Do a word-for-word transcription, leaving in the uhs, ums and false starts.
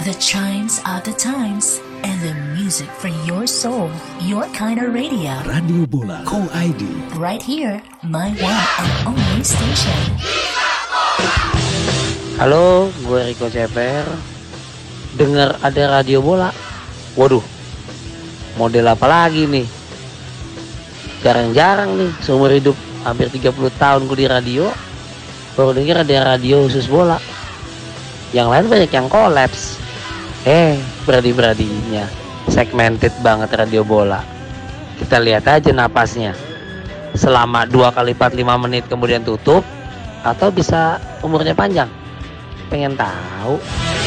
The chimes of the times and the music for your soul. Your kind of radio. Radio Bola Co I D. Right here, my one and only station. Halo, gue Rico Ceper. Dengar ada Radio Bola. Waduh, model apa lagi nih? Jarang-jarang nih, seumur hidup hampir tiga puluh tahun gue di radio, baru denger ada radio khusus bola. Yang lain banyak yang kolaps. Eh, beradi-beradinya segmented banget radio bola. Kita lihat aja napasnya. Selama dua kali empat puluh lima menit kemudian tutup, atau bisa umurnya panjang. Pengen tahu?